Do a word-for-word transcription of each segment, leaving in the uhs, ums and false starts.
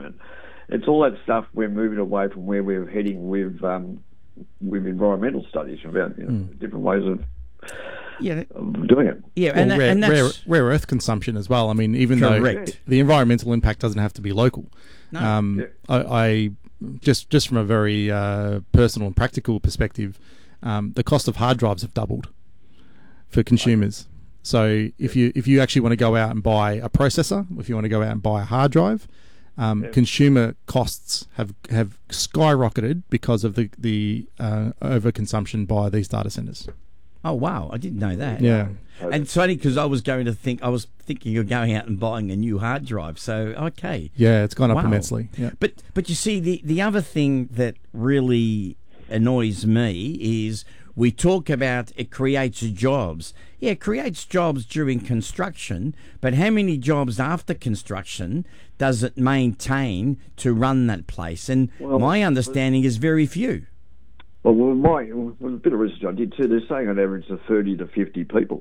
environment. It's all that stuff we're moving away from where we're heading with um, with environmental studies about you know, mm. different ways of, yeah. of doing it. Yeah, well, and, that, rare, and that's... Rare, rare earth consumption as well. I mean, even Correct. though the environmental impact doesn't have to be local. No. Um, yeah. I, I just just from a very uh, personal and practical perspective, um, the cost of hard drives have doubled for consumers. So if you if you actually want to go out and buy a processor, if you want to go out and buy a hard drive, um, yeah. consumer costs have, have skyrocketed because of the the uh, overconsumption by these data centers. Oh wow, I didn't know that. Yeah, and it's funny because I was going to think I was thinking of going out and buying a new hard drive. So okay, yeah, it's gone up wow. immensely. Yeah, but but you see the the other thing that really annoys me is we talk about it creates jobs. Yeah, it creates jobs during construction, but how many jobs after construction does it maintain to run that place? And well, my understanding is very few. Well, with my with a bit of research I did too, they're saying on average of thirty to fifty people.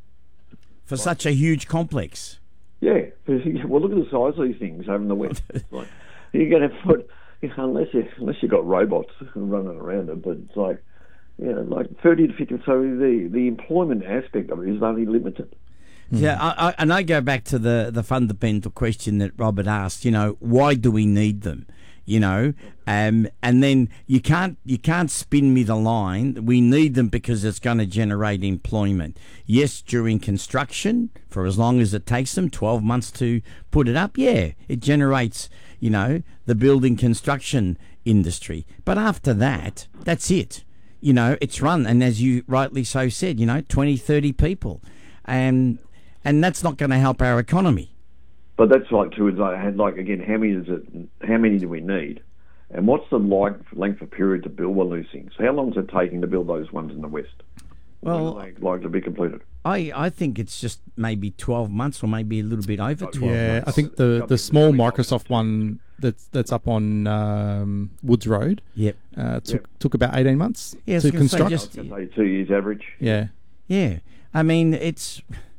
For like, such a huge complex. Yeah. Well, look at the size of these things over in the west. Like, you're going to put, you know, unless, you, unless you've got robots running around it, but it's like, yeah, like thirty to fifty. So the, the employment aspect of it is only limited. Yeah, I, I, and I go back to the, the fundamental question that Robert asked, you know, why do we need them? You know, um, and then you can't you can't spin me the line. We need them because it's going to generate employment. Yes, during construction, for as long as it takes them, twelve months to put it up. Yeah, it generates, you know, the building construction industry. But after that, that's it. You know, it's run, and as you rightly so said, you know, twenty, thirty people, and and that's not going to help our economy. But that's like too. Like, like again, how many is it? How many do we need? And what's the like length of period to build one of these things? How long is it taking to build those ones in the west? Well, when are they like to be completed? I, I think it's just maybe twelve months or maybe a little bit over twelve. Yeah, months. I think the, the small Microsoft one that's that's up on um, Woods Road. Yep. Uh, took yep. took about eighteen months yeah, to construct. Just, say two years average. Yeah. Yeah, I mean it's.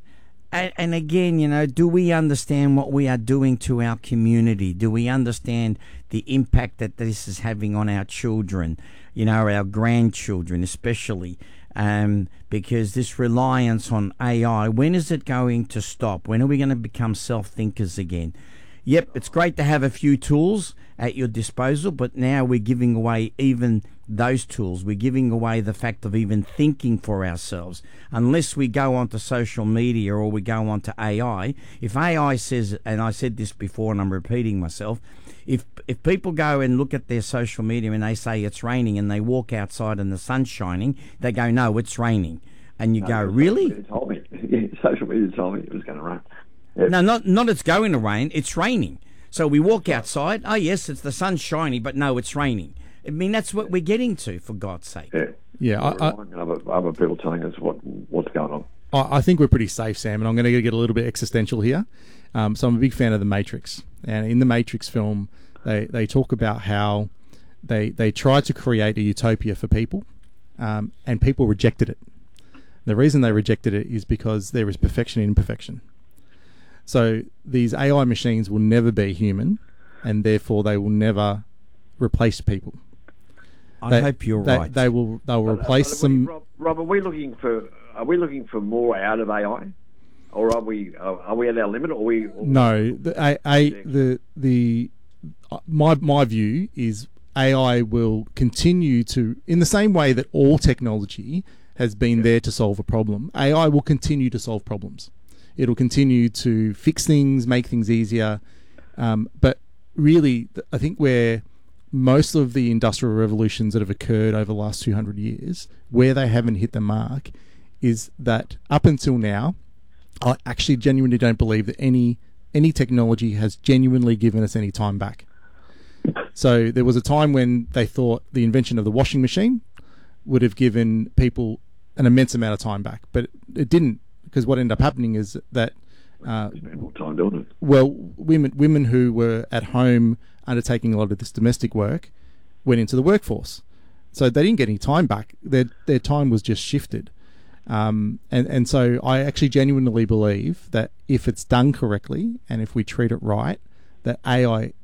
And again, you know, do we understand what we are doing to our community? Do we understand the impact that this is having on our children, you know, our grandchildren especially? Um, because this reliance on A I, when is it going to stop? When are we going to become self-thinkers again? Yep, it's great to have a few tools at your disposal, but now we're giving away even those tools. We're giving away the fact of even thinking for ourselves. Unless we go onto social media or we go onto A I, if A I says, and I said this before and I'm repeating myself, if if people go and look at their social media and they say it's raining and they walk outside and the sun's shining, they go, no, it's raining. And you no, go, really? Social media told me. Yeah, social media told me it was going to rain. Yeah. No, not not it's going to rain, it's raining. So we walk outside, oh yes, it's the sun's shining, but no, it's raining. I mean, that's what we're getting to, for God's sake. Yeah, yeah. I, I, other, other people telling us what what's going on. I, I think we're pretty safe, Sam, and I'm going to get a little bit existential here. Um, so I'm a big fan of The Matrix. And in The Matrix film, they, they talk about how they, they tried to create a utopia for people, um, and people rejected it. The reason they rejected it is because there is perfection in imperfection. So these A I machines will never be human, and therefore they will never replace people. I they, hope you're they, right. They will. They will replace them. them. Rob, Rob, are we looking for? Are we looking for more out of A I, or are we? Are, are we at our limit? Or are we? Or no. The a, a, the the uh, my my view is A I will continue to, in the same way that all technology has been yeah. there to solve a problem. A I will continue to solve problems. It'll continue to fix things, make things easier. Um, but really, I think where most of the industrial revolutions that have occurred over the last two hundred years, where they haven't hit the mark, is that up until now, I actually genuinely don't believe that any any technology has genuinely given us any time back. So there was a time when they thought the invention of the washing machine would have given people an immense amount of time back, but it didn't. Because what ended up happening is that, uh, more time doing it. well, women women who were at home undertaking a lot of this domestic work went into the workforce, so they didn't get any time back. Their their time was just shifted, um, and and so I actually genuinely believe that if it's done correctly and if we treat it right, that A I